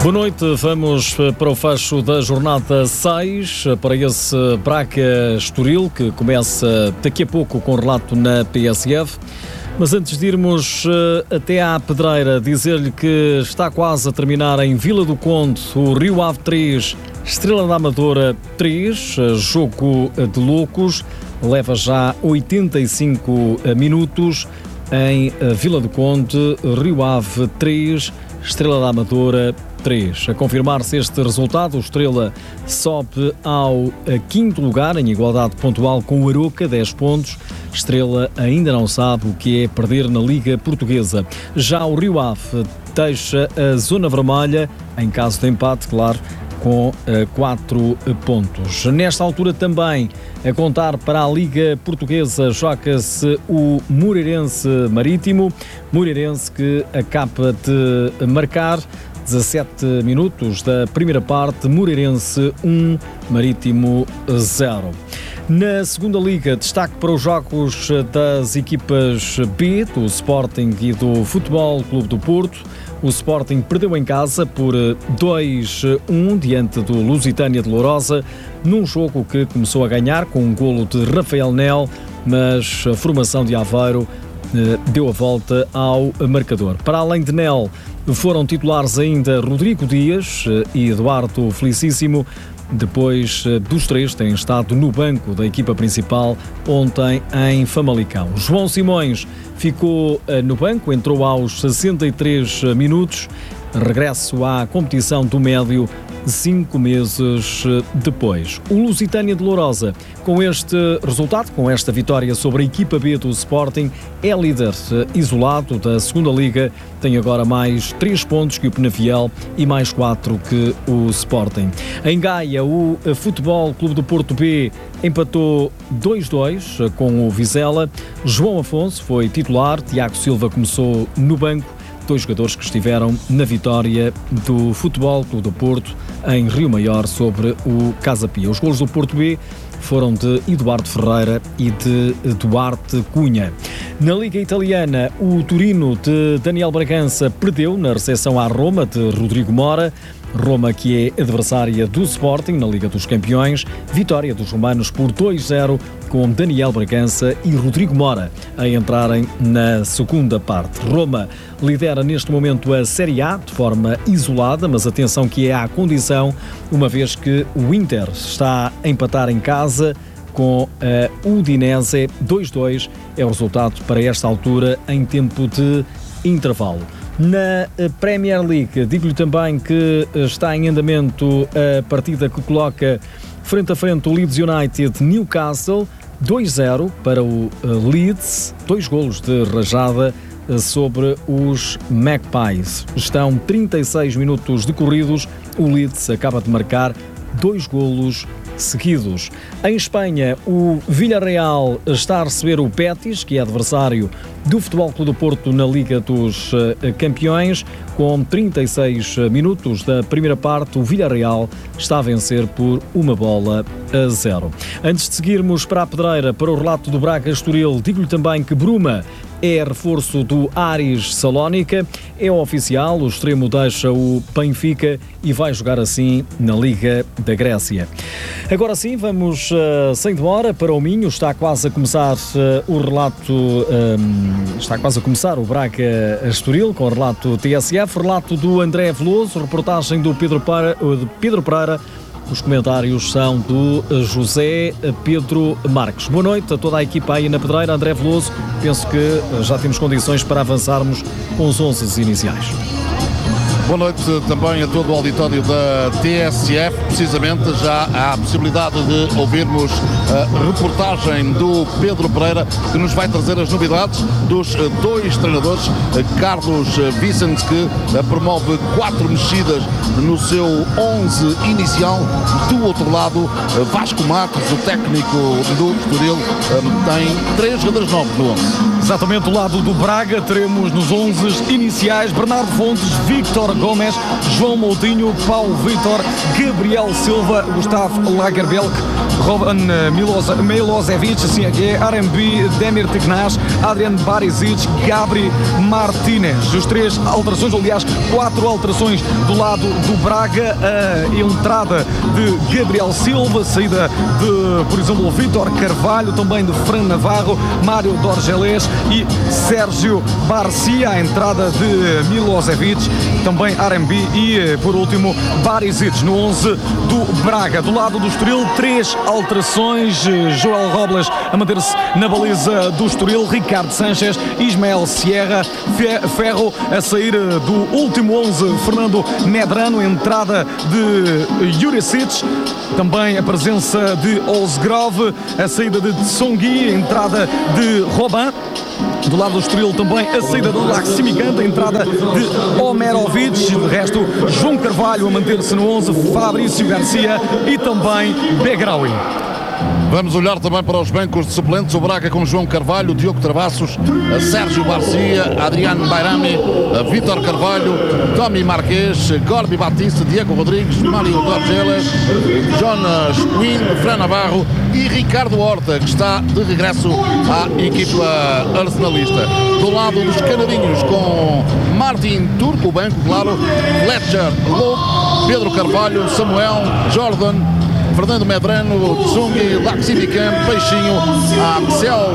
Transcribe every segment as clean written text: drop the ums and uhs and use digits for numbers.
Boa noite, vamos para o fecho da jornada 6, para esse Braga-Estoril, que começa daqui a pouco com relato na PSF. Mas antes de irmos até à Pedreira, dizer-lhe que está quase a terminar em Vila do Conde o Rio Ave 3, Estrela da Amadora 3, jogo de loucos, leva já 85 minutos em Vila do Conde, Rio Ave 3, Estrela da Amadora 3. A confirmar-se este resultado, o Estrela sobe ao quinto lugar, em igualdade pontual com o Aroca, 10 pontos. Estrela ainda não sabe o que é perder na Liga Portuguesa. Já o Rio Ave deixa a zona vermelha, em caso de empate, claro, com 4 pontos. Nesta altura também, a contar para a Liga Portuguesa, joga-se o Moreirense Marítimo. Moreirense que acaba de marcar 17 minutos da primeira parte, Moreirense 1, Marítimo 0. Na segunda liga, destaque para os jogos das equipas B, do Sporting e do Futebol Clube do Porto. O Sporting perdeu em casa por 2-1 diante do Lusitânia de Lourosa, num jogo que começou a ganhar com um golo de Rafael Nel, mas a formação de Aveiro deu a volta ao marcador. Para além de Nel, foram titulares ainda Rodrigo Dias e Eduardo Felicíssimo. Depois dos três, têm estado no banco da equipa principal ontem em Famalicão. João Simões ficou no banco, entrou aos 63 minutos. Regresso à competição do médio 5 meses depois. O Lusitânia de Lourosa, com este resultado, com esta vitória sobre a equipa B do Sporting, é líder isolado da segunda liga, tem agora mais 3 pontos que o Penafiel e mais 4 que o Sporting. Em Gaia, o Futebol Clube do Porto B empatou 2-2 com o Vizela. João Afonso foi titular, Tiago Silva começou no banco. 2 jogadores que estiveram na vitória do Futebol Clube do Porto em Rio Maior sobre o Casa Pia. Os golos do Porto B foram de Eduardo Ferreira e de Duarte Cunha. Na Liga Italiana, o Torino de Daniel Bragança perdeu na recepção à Roma de Rodrigo Mora. Roma, que é adversária do Sporting na Liga dos Campeões. Vitória dos romanos por 2-0 com Daniel Bragança e Rodrigo Mora a entrarem na segunda parte. Roma lidera neste momento a Série A de forma isolada, mas atenção que é à condição, uma vez que o Inter está a empatar em casa com a Udinese. 2-2 é o resultado para esta altura em tempo de intervalo. Na Premier League, digo-lhe também que está em andamento a partida que coloca frente a frente o Leeds United Newcastle, 2-0 para o Leeds, 2 golos de rajada sobre os Magpies. Estão 36 minutos decorridos, o Leeds acaba de marcar 2 golos seguidos. Em Espanha, o Villarreal está a receber o Betis, que é adversário do Futebol Clube do Porto na Liga dos Campeões. Com 36 minutos da primeira parte, o Villarreal está a vencer por 1-0. Antes de seguirmos para a Pedreira, para o relato do Braga-Estoril, digo-lhe também que Bruma é reforço do Aris Salónica, é oficial, o extremo deixa o Benfica e vai jogar assim na Liga da Grécia. Agora sim, vamos sem demora para o Minho, está quase a começar o relato, está quase a começar o Braga-Estoril com o relato TSF, relato do André Veloso, reportagem do Pedro Pereira. Os comentários são do José Pedro Marques. Boa noite a toda a equipa aí na Pedreira. André Veloso, penso que já temos condições para avançarmos com os 11 iniciais. Boa noite também a todo o auditório da TSF. Precisamente já há a possibilidade de ouvirmos a reportagem do Pedro Pereira, que nos vai trazer as novidades dos 2 treinadores. Carlos Vicente, que promove 4 mexidas no seu 11 inicial. Do outro lado, Vasco Matos, o técnico do Estoril, tem 3 jogadores novos no 11. Exatamente, do lado do Braga teremos nos 11 iniciais Bernardo Fontes, Víctor Gomes, João Moutinho, Paulo Vitor, Gabriel Silva, Gustavo Lagerbielke, Roman Milosevic, assim é, RMB, Demir Tignas, Adrian Barisic, Gabri Martínez. Os 3 alterações, aliás 4 alterações do lado do Braga, a entrada de Gabriel Silva, saída de, por exemplo, Vítor Carvalho, também de Fran Navarro, Mário Dorgeles e Sérgio Barcia, a entrada de Milosevic, também RMB e, por último, Barisic no 11 do Braga. Do lado do Estoril, 3 alterações, Joel Robles a manter-se na baliza do Estoril, Ricardo Sanchez, Ismael Sierra, Ferro a sair do último 11, Fernando Medrano, entrada de Jurisic, também a presença de Ozgrove, a saída de Tsongi, a entrada de Robin. Do lado do Estoril também a saída do Laximicante, a entrada de Omerovic, de resto João Carvalho a manter-se no 11, Fabrício Garcia e também Begraoui. Vamos olhar também para os bancos de suplentes. O Braga com João Carvalho, Diogo Travassos, Sérgio Barcia, Adriano Bairami, Vítor Carvalho, Tommy Marques, Gorbi Batista, Diego Rodrigues, Mário Dorgeles, Jonas Quinn, Fran Navarro e Ricardo Horta, que está de regresso à equipa arsenalista. Do lado dos canadinhos, com Martin Turco, o banco, claro, Fletcher, Lowe, Pedro Carvalho, Samuel, Jordan, Fernando Medrano, Tsongi, Laximicam, Peixinho, Axel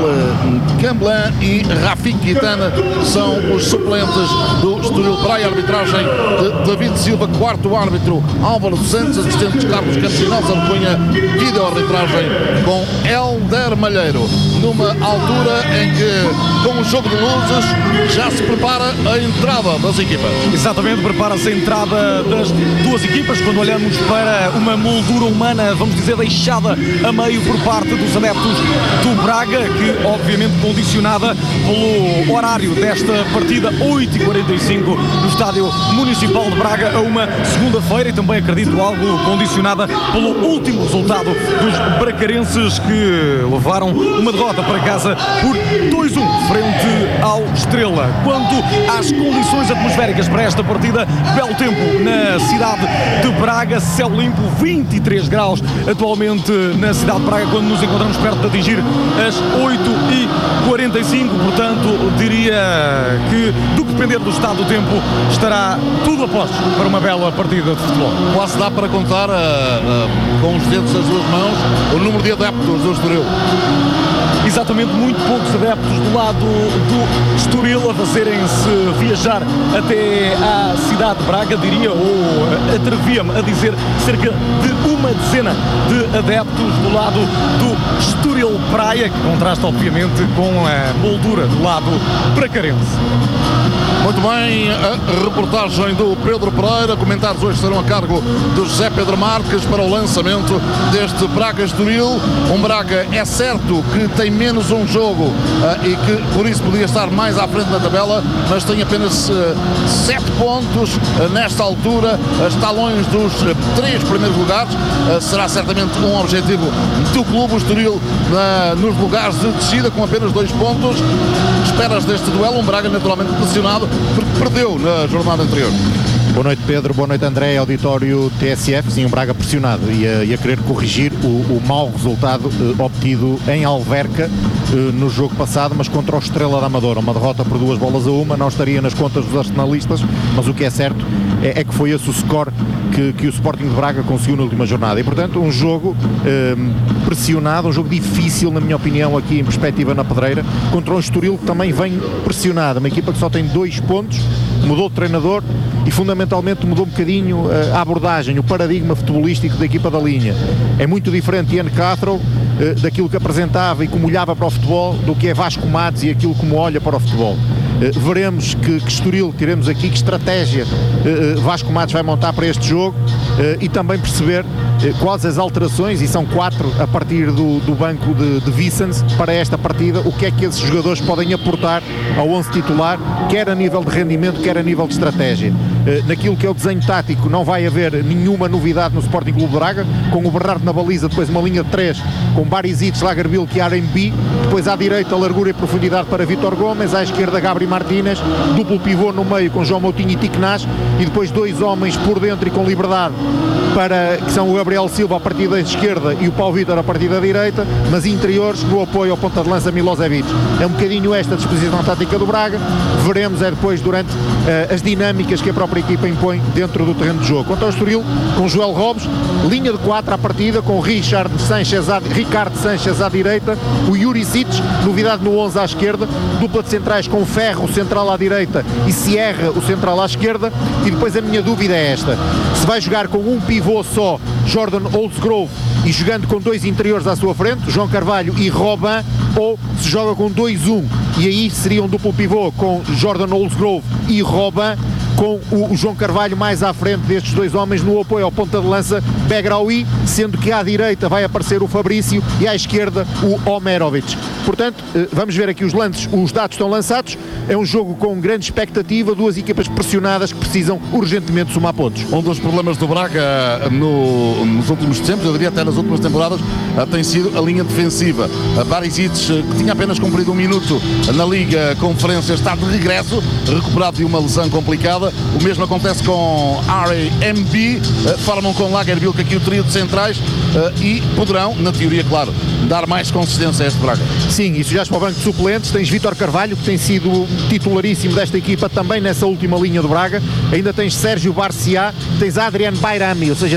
Camblan e Rafik Guitana são os suplentes do Estoril. Para a arbitragem de David Silva, quarto árbitro Álvaro dos Santos, assistentes Carlos Cantinal Zarcunha, vídeo arbitragem com Helder Malheiro, numa altura em que, com o jogo de luzes, já se prepara a entrada das equipas. Exatamente, prepara-se a entrada das duas equipas, quando olhamos para uma moldura humana, vamos dizer, deixada a meio por parte dos adeptos do Braga, que obviamente condicionada pelo horário desta partida, 8h45 no Estádio Municipal de Braga, a uma segunda-feira, e também acredito algo condicionada pelo último resultado dos bracarenses, que levaram uma derrota para casa por 2-1 frente ao Estrela. Quanto às condições atmosféricas para esta partida, belo tempo na cidade de Braga, céu limpo, 23 graus atualmente na cidade de Braga, quando nos encontramos perto de atingir as 8h45, portanto diria que, do que depender do estado do tempo, estará tudo a postos para uma bela partida de futebol. Quase dá para contar com os dedos das duas mãos o número de adeptos do Estoril. Exatamente, muito poucos adeptos do lado do Estoril a fazerem-se viajar até à cidade de Braga, diria, ou atrevia-me a dizer, cerca de uma dezena de adeptos do lado do Estoril Praia, que contrasta obviamente com a moldura do lado bracarense. Muito bem, a reportagem do Pedro Pereira. Comentários hoje serão a cargo do José Pedro Marques para o lançamento deste Braga-Estoril. Um Braga, é certo que tem menos um jogo e que por isso podia estar mais à frente na tabela, mas tem apenas 7 pontos nesta altura, está longe dos 3 primeiros lugares. Será certamente um objetivo do clube, o Estoril nos lugares de descida com apenas 2 pontos. Esperas deste duelo? Um Braga naturalmente pressionado porque perdeu na jornada anterior. Boa noite, Pedro. Boa noite, André. Auditório TSF. Sim, um Braga pressionado e a querer corrigir o mau resultado obtido em Alverca no jogo passado, mas contra o Estrela da Amadora. Uma derrota por 2-1, não estaria nas contas dos arsenalistas, mas o que é certo é que foi esse o score que o Sporting de Braga conseguiu na última jornada. E, portanto, um jogo pressionado, um jogo difícil, na minha opinião, aqui em perspectiva na Pedreira, contra um Estoril que também vem pressionado. Uma equipa que só tem 2 pontos, mudou de treinador e fundamentalmente mudou um bocadinho a abordagem, o paradigma futebolístico da equipa da linha. É muito diferente Ian Cathro daquilo que apresentava e como olhava para o futebol, do que é Vasco Matos e aquilo como olha para o futebol. Veremos que Estoril tiremos aqui, que estratégia Vasco Matos vai montar para este jogo, e também perceber quais as alterações, e são 4 a partir do banco de Vicens para esta partida, o que é que esses jogadores podem aportar ao 11 titular, quer a nível de rendimento, quer a nível de estratégia. Naquilo que é o desenho tático, não vai haver nenhuma novidade no Sporting Clube de Braga, com o Bernardo na baliza, depois uma linha de 3 com Barisic, Lagerbilk e RMB, depois à direita largura e profundidade para Vítor Gomes, à esquerda Gabri Martínez, duplo pivô no meio com João Moutinho e Tiquenaz, e depois 2 homens por dentro e com liberdade, que são o Gabriel Silva a partir da esquerda e o Paulo Vítor a partir da direita, mas interiores no apoio ao ponta de lança Milosevic. É um bocadinho esta disposição tática do Braga, veremos depois durante as dinâmicas que a própria equipa impõe dentro do terreno de jogo. Quanto ao Estoril, com Joel Robes, linha de 4 à partida, com Ricardo Sanchez à direita, o Juricic, novidade no 11 à esquerda, dupla de centrais com Ferro, o central à direita, e Sierra, o central à esquerda. E depois a minha dúvida é esta: se vai jogar com um pivô só, Jordan Oldsgrove, e jogando com 2 interiores à sua frente, João Carvalho e Robin, ou se joga com 2-1, e aí seria um duplo pivô com Jordan Oldsgrove e Robin, com o João Carvalho mais à frente destes 2 homens no apoio ao ponta de lança Begraoui, sendo que à direita vai aparecer o Fabrício e à esquerda o Omerovic. Portanto, vamos ver aqui os lances, os dados estão lançados, é um jogo com grande expectativa, 2 equipas pressionadas que precisam urgentemente somar pontos. Um dos problemas do Braga nos últimos tempos, eu diria até nas últimas temporadas, tem sido a linha defensiva. A Barisic, que tinha apenas cumprido 1 minuto na Liga Conferência, está de regresso, recuperado de uma lesão complicada. O mesmo acontece com RMB, formam com Lagerbilk aqui o trio de centrais e poderão, na teoria, claro, dar mais consistência a este Braga. Sim, e se olhares para o banco de suplentes, tens Vítor Carvalho, que tem sido titularíssimo desta equipa também nessa última linha do Braga, ainda tens Sérgio Barciá, tens Adrian Bayrami, ou seja,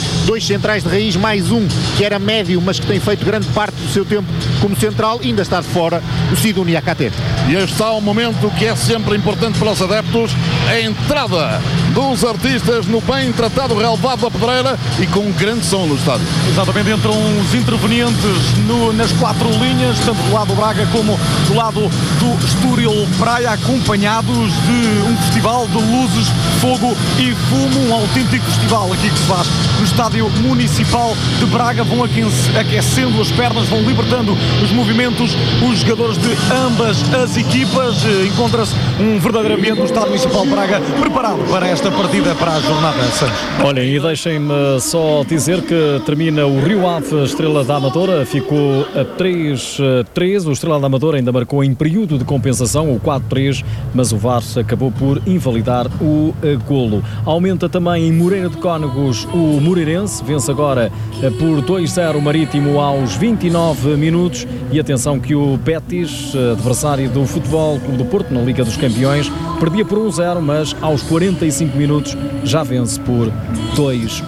2 centrais de raiz mais um que era médio, mas que tem feito grande parte do seu tempo como central, e ainda está de fora o Sidou Niakate. E este está um momento que é sempre importante para os adeptos, a entrada dos artistas no bem tratado relevado da Pedreira e com um grande som no estádio. Exatamente, entram os intervenientes nas 4 linhas, tanto do lado do Braga como do lado do Estoril Praia, acompanhados de um festival de luzes, fogo e fumo, um autêntico festival aqui que se faz no Estádio Municipal de Braga. Vão aquecendo as pernas, vão libertando os movimentos, os jogadores de ambas as equipas. Encontra-se um verdadeiro ambiente no Estádio Municipal de Braga, preparado para esta partida, para a jornada 6. Olhem, e deixem-me só dizer que termina o Rio Ave Estrela da Amadora, ficou a 3-3, o Estrela da Amadora ainda marcou em período de compensação o 4-3, mas o VAR acabou por invalidar o golo. Aumenta também em Moreira de Cónegos o Moreirense, vence agora por 2-0 o Marítimo aos 29 minutos, e atenção que o Betis, adversário do Futebol Clube do Porto na Liga dos Campeões, perdia por 1-0, mas aos 45 minutos já vence por 2-1.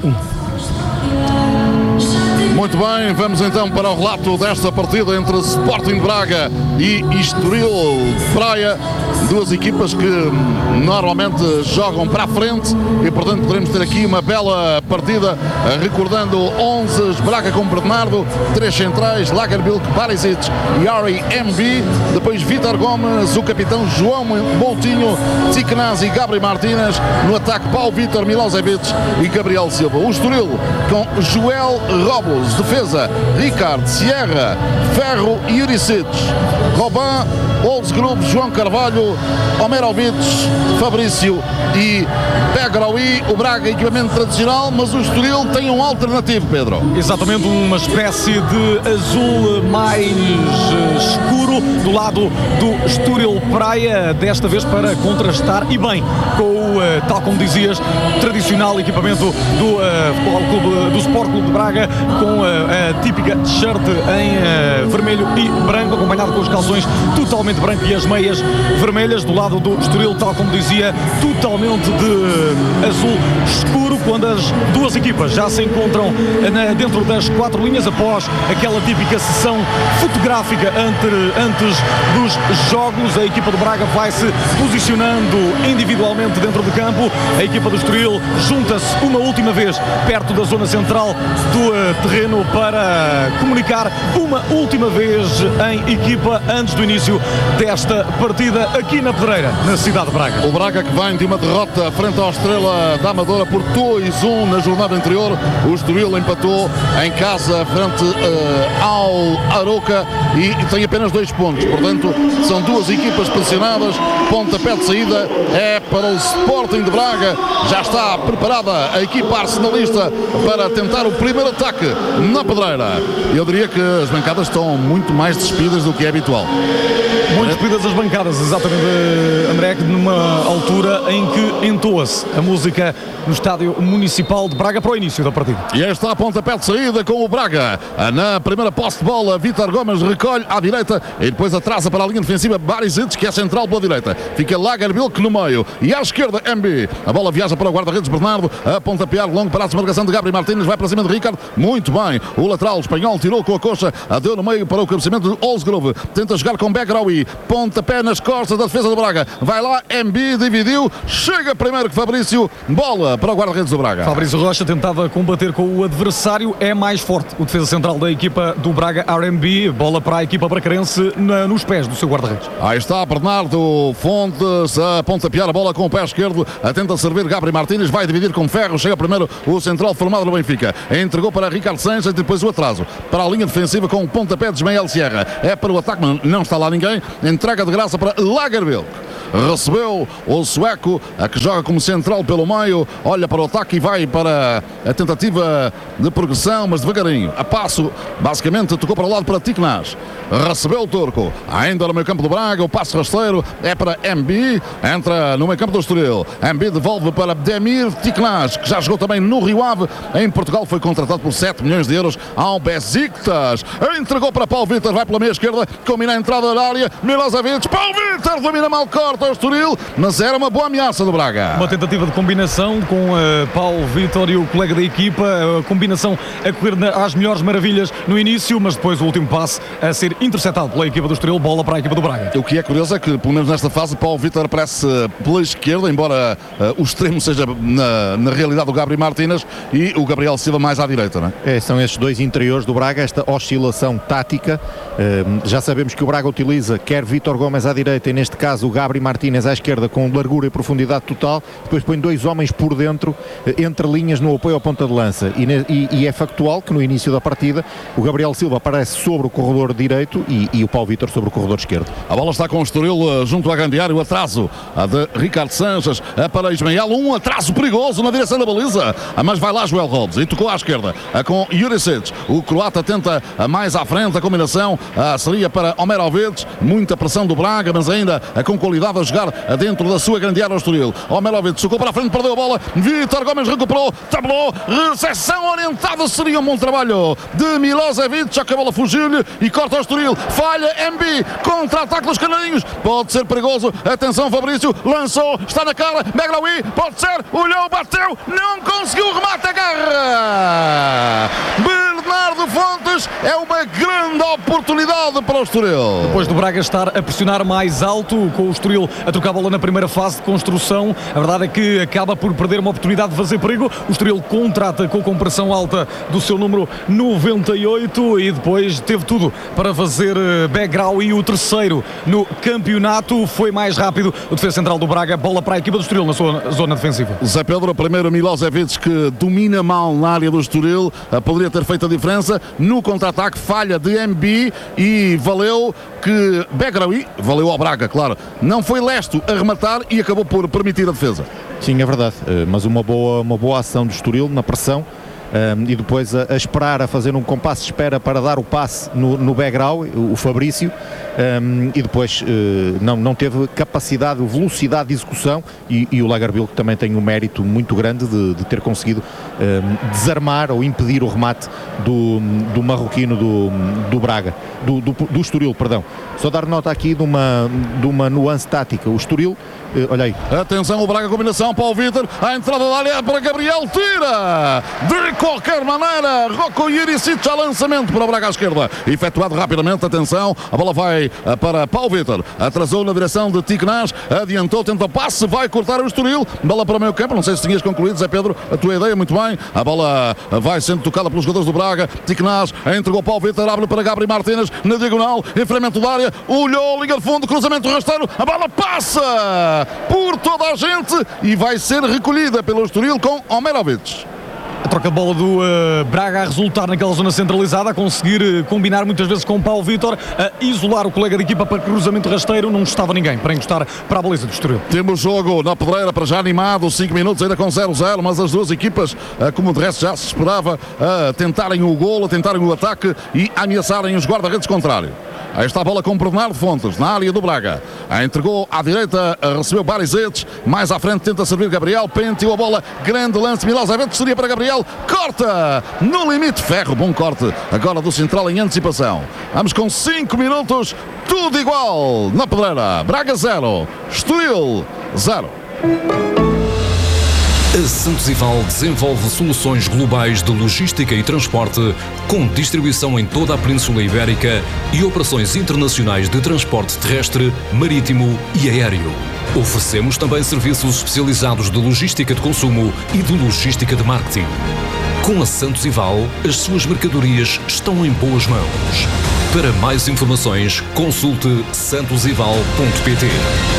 Muito bem, vamos então para o relato desta partida entre Sporting Braga e Estoril Praia, 2 equipas que normalmente jogam para a frente e portanto poderemos ter aqui uma bela partida, recordando 11 Braga com Bernardo, 3 centrais, Lagerbilk, Barisic e RMB, depois Vítor Gomes, o capitão João Moutinho, Tiquenaz e Gabri Martínez, no ataque Paulo Vítor, Milosevic e Gabriel Silva. O Estoril com Joel Robos, defesa Ricardo, Sierra, Ferro e Juricic, Robin, Oldsgrove, João Carvalho, Omerovic, Fabrício e Begraoui. O Braga equipamento tradicional, mas o Estoril tem um alternativo, Pedro. Exatamente, uma espécie de azul mais escuro do lado do Estoril Praia, desta vez para contrastar e bem com o, tal como dizias, tradicional equipamento do Sport Clube de Braga, com a típica t-shirt em vermelho e branco, acompanhado com os calções totalmente branco e as meias vermelhas. Do lado do Estoril, tal como dizia, totalmente de azul escuro, quando as 2 equipas já se encontram dentro das 4 linhas após aquela típica sessão fotográfica antes dos jogos. A equipa do Braga vai se posicionando individualmente dentro do campo, a equipa do Estoril junta-se uma última vez perto da zona central do terreno para comunicar uma última vez em equipa antes do início desta partida aqui na Pedreira, na cidade de Braga. O Braga que vem de uma derrota frente ao Estrela da Amadora por 2-1 na jornada anterior. O Estoril empatou em casa frente ao Aroca e tem apenas 2 pontos. Portanto, são duas equipas pressionadas. Pontapé de saída é para o Sporting de Braga. Já está preparada a equipa arsenalista para tentar o primeiro ataque na Pedreira. Eu diria que as bancadas estão muito mais despidas do que é habitual. Muito despidas as bancadas, exatamente, André, numa altura em que entoa-se a música no Estádio Municipal de Braga para o início da partida. E aí está a pontapé de saída com o Braga. Na primeira posse de bola, Vítor Gomes recolhe à direita e depois atrasa para a linha defensiva Barisic, que é central pela direita. Fica Lagerbilk no meio e à esquerda MB. A bola viaja para o guarda-redes Bernardo, a pontapear longo para a desmarcação de Gabriel Martínez, vai para cima de Ricardo. Muito bem, o lateral espanhol tirou com a coxa, deu no meio para o cabeceamento de Olsgrove. Tenta jogar com Begraoui, pontapé nas costas da defesa do Braga. Vai lá, MB dividiu, chega primeiro que Fabrício, bola para o guarda-redes do Braga. Fabrício Rocha tentava combater com o adversário, é mais forte o defesa central da equipa do Braga, RMB, bola para a equipa bracarense nos pés do seu guarda-redes. Aí está Bernardo Fontes a pontapear a bola com o pé esquerdo, tenta servir Gabriel Martínez, vai dividir com Ferro, chega primeiro o central formado no Benfica, entregou para Ricardo Sanches, depois o atraso para a linha defensiva com o pontapé de Ismael Sierra, é para o ataque, mas não está lá ninguém, entrega de graça para Lagerbilk. Recebeu o sueco, a que joga como central pelo meio, olha para o ataque e vai para a tentativa de progressão, mas devagarinho, a passo, basicamente tocou para o lado para Tiknaz, recebeu o turco, ainda no meio campo do Braga, o passo rasteiro é para MB, entra no meio campo do Estoril, MB devolve para Demir Tiknaz, que já jogou também no Rio Ave, em Portugal, foi contratado por 7 milhões de euros ao Besiktas, entregou para Paulo Vitor, vai pela meia esquerda, combina a entrada da área, Milosevic, Paulo Vitor domina mal, corta o Estoril, mas era uma boa ameaça do Braga. Uma tentativa de combinação com Paulo Vitor e o colega da equipa, a combinação a correr às melhores maravilhas no início, mas depois o último passe a ser interceptado pela equipa do Estoril, bola para a equipa do Braga. O que é curioso é que, pelo menos nesta fase, Paulo Vitor aparece pela esquerda, embora o extremo seja na realidade o Gabriel Martínez e o Gabriel Silva mais à direita, não é? São estes dois interiores do Braga, esta oscilação tática. Já sabemos que o Braga utiliza quer Vítor Gomes à direita e neste caso o Gabriel Martínez à esquerda com largura e profundidade total, depois põe 2 homens por dentro, entre linhas no apoio ao ponta de lança e é factual que no início da partida o Gabriel Silva aparece sobre o corredor direito e o Paulo Vitor sobre o corredor esquerdo. A bola está com o Estoril junto à grande área, o atraso de Ricardo Sanches para Ismael, um atraso perigoso na direção da baliza, mas vai lá Joel Robes e tocou à esquerda com Jurisic, o croata tenta mais à frente, a combinação seria para Omerovic, muita pressão do Braga, mas ainda com qualidade a jogar dentro da sua grande área ao Estoril. Omerovic tocou para a frente, perdeu a bola, Vítor Gomes recuperou, tabelou, recepção orientada, seria um bom trabalho de Milosevic, a bola fugiu-lhe e corta ao Estoril, falha MB, contra-ataque dos canarinhos, pode ser perigoso, atenção Fabrício, lançou, está na cara, Begraoui, pode ser, olhou, bateu, não conseguiu, remate, agarra Bernardo Fontes, é uma grande oportunidade para o Estoril. Depois do Braga estar a pressionar mais alto, com o Estoril a trocar a bola na primeira fase de construção, a verdade é que acaba por perder uma oportunidade de fazer perigo. O Estoril contrata com compressão alta do seu número 98 e depois teve tudo para fazer Begraoui, o terceiro no campeonato, foi mais rápido o defesa central do Braga, bola para a equipa do Estoril na sua zona defensiva. Zé Pedro, primeiro Milosevic que domina mal na área do Estoril, poderia ter feito a diferença, no contra-ataque falha de MB e valeu que Begraoui, valeu ao Braga, claro, não foi lesto a rematar e acabou por permitir a defesa. Sim, é verdade, mas uma boa ação do Estoril na pressão. E depois a esperar, a fazer um compasso de espera para dar o passe no Begraoui, o Fabrício, e depois não teve capacidade, velocidade de execução e o Lagerbilk também tem um mérito muito grande de ter conseguido desarmar ou impedir o remate do marroquino do Braga, do Estoril, perdão. Só dar nota aqui de uma nuance tática. O Estoril olha aí. Atenção, o Braga, combinação, Paulo Vitor, a entrada da área para Gabriel, tira! De qualquer maneira, Rocco Juricic, a lançamento para o Braga à esquerda, efetuado rapidamente, atenção, a bola vai para Paulo Vitor, atrasou na direção de Tiquenaz, adiantou, tenta o passe, vai cortar o Estoril, bola para o meio campo, não sei se tinhas concluído, Zé Pedro, a tua ideia, muito bem, a bola vai sendo tocada pelos jogadores do Braga, Tiquenaz entregou Paulo Vitor, abre para Gabriel Martínez, na diagonal, enfrentamento da área, olhou, liga de fundo, cruzamento rasteiro, a bola passa por toda a gente e vai ser recolhida pelo Estoril com Omerovic. A troca de bola do Braga a resultar naquela zona centralizada, a conseguir combinar muitas vezes com o Paulo Vitor, a isolar o colega de equipa para cruzamento rasteiro, não estava ninguém para encostar para a baliza do Estoril. Temos jogo na Pedreira para já animado, 5 minutos ainda com 0-0, mas as duas equipas, como de resto já se esperava, tentarem o golo, tentarem o ataque e ameaçarem os guarda-redes contrários. Aí está a bola com Bernardo Fontes, na área do Braga. Entregou à direita, recebeu Barizetes. Mais à frente tenta servir Gabriel. Penteou a bola, grande lance. Milosevic seria para Gabriel. Corta! No limite, Ferro, bom corte. Agora do central em antecipação. Vamos com 5 minutos, tudo igual. Na Pedreira, Braga 0, Estoril 0. A Santos Ival desenvolve soluções globais de logística e transporte, com distribuição em toda a Península Ibérica e operações internacionais de transporte terrestre, marítimo e aéreo. Oferecemos também serviços especializados de logística de consumo e de logística de marketing. Com a Santos Ival, as suas mercadorias estão em boas mãos. Para mais informações, consulte santosival.pt.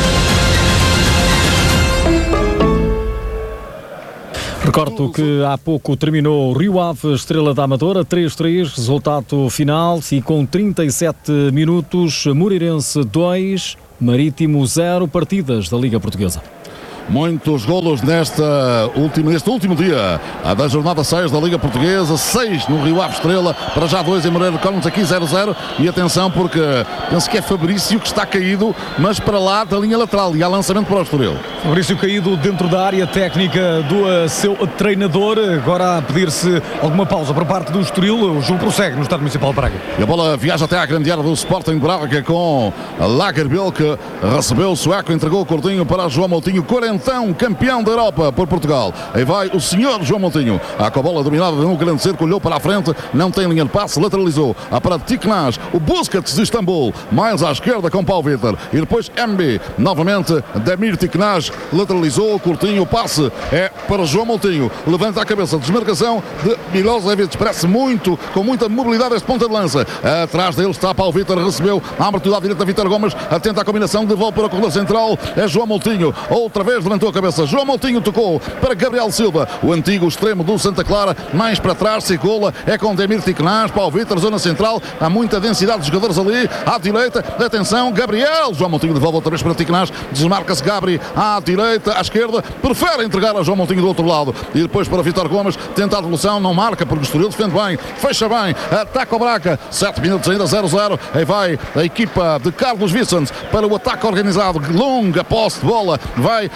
Recordo que há pouco terminou Rio Ave, Estrela da Amadora, 3-3, resultado final, e com 37 minutos, Moreirense 2, Marítimo 0, partidas da Liga Portuguesa. Muitos golos neste último dia da jornada 6 da Liga Portuguesa, 6 no Rio Ave Estrela, para já 2 em Moreira de Cónegos, aqui 0-0, e atenção porque penso que é Fabrício que está caído, mas para lá da linha lateral, e há lançamento para o Estoril. Fabrício caído dentro da área técnica do seu treinador, agora a pedir-se alguma pausa por parte do Estoril. O jogo prossegue no Estádio Municipal de Braga. E a bola viaja até à grande área do Sporting de Braga com Lagerbielke, que recebeu o sueco, entregou o Coutinho para João Moutinho, 40, campeão da Europa por Portugal. Aí vai o senhor João Moutinho, com a bola dominada no grande cerco, olhou para a frente, não tem linha de passe, lateralizou para Tiquenaz, o Busquets de Istambul, mais à esquerda com Paulo Vitor, e depois MB, novamente Damir Tiquenaz, lateralizou o Coutinho, o passe é para João Moutinho, levanta a cabeça, desmarcação de Milosevic, parece muito, com muita mobilidade este ponta de lança, atrás dele está Paulo Vitor, recebeu a abertura à direita, Vítor Gomes, atenta à combinação, de volta para o corredor central, é João Moutinho, outra vez levantou a cabeça, João Moutinho tocou para Gabriel Silva, o antigo extremo do Santa Clara, mais para trás, Cicola, é com Damir Tiquenaz, Paulo Vitor, zona central, há muita densidade de jogadores ali, à direita, atenção, Gabriel, João Moutinho devolve outra vez para Tiquenaz, desmarca-se Gabri à direita, à esquerda, prefere entregar a João Moutinho do outro lado, e depois para Vítor Gomes, tenta a devolução, não marca, porque o Estoril defende bem, fecha bem, ataca o Braga, 7 minutos ainda, 0-0, aí vai a equipa de Carlos Vicens para o ataque organizado, longa posse de bola, vai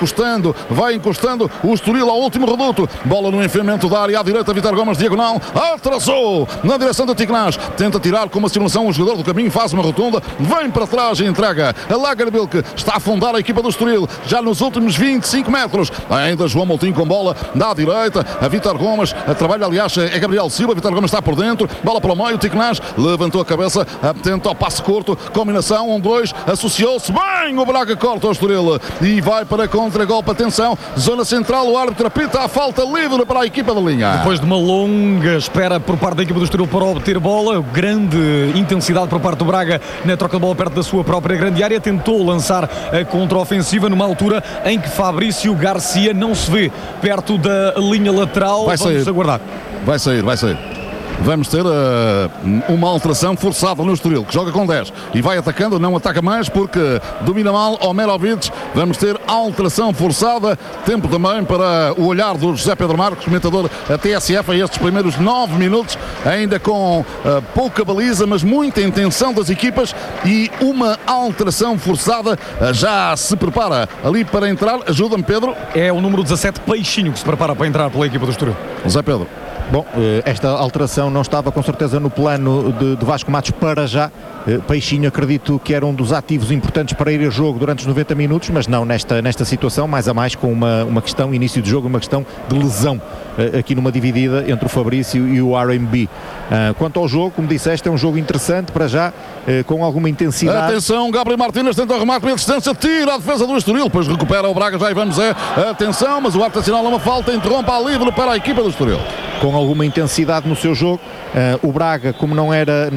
encostando o Estoril ao último reduto, bola no enfiamento da área à direita, Vítor Gomes, diagonal, atrasou na direção de Tiquenaz, tenta tirar com uma simulação o jogador do caminho, faz uma rotunda, vem para trás e entrega a Lagerbielke, está a afundar a equipa do Estoril, já nos últimos 25 metros, ainda João Moutinho com bola da direita, a Vítor Gomes, a trabalha aliás é Gabriel Silva, Vítor Gomes está por dentro, bola para o meio, Tiquenaz levantou a cabeça, tenta ao passe curto, combinação, 1-2, associou-se bem, o Braga corta o Estoril e vai para contra-golpe, atenção, zona central, o árbitro apita a falta livre para a equipa da linha. Depois de uma longa espera por parte da equipa do Estoril para obter bola, grande intensidade por parte do Braga na troca de bola perto da sua própria grande área, tentou lançar a contra-ofensiva numa altura em que Fabrício Garcia não se vê perto da linha lateral. Vamos aguardar. Vai sair. Vamos ter uma alteração forçada no Estoril, que joga com 10 e vai atacando, não ataca mais porque domina mal Omerovic. Vamos ter alteração forçada, tempo também para o olhar do José Pedro Marques, comentador da TSF, a estes primeiros 9 minutos, ainda com pouca baliza, mas muita intenção das equipas e uma alteração forçada já se prepara ali para entrar. Ajuda-me, Pedro. É o número 17, Peixinho, que se prepara para entrar pela equipa do Estoril. José Pedro. Bom, esta alteração não estava com certeza no plano de Vasco Matos para já. Peixinho acredito que era um dos ativos importantes para ir a jogo durante os 90 minutos, mas não nesta situação, mais a mais com uma questão, início de jogo, uma questão de lesão aqui numa dividida entre o Fabrício e o RMB. Quanto ao jogo, como disseste, é um jogo interessante para já, com alguma intensidade. Atenção, Gabriel Martínez tenta o remate com a distância, tira a defesa do Estoril, depois recupera o Braga, já aí vamos atenção, mas o árbitro assinala uma falta, interrompe a livre para a equipa do Estoril. Com alguma intensidade no seu jogo, o Braga, como não era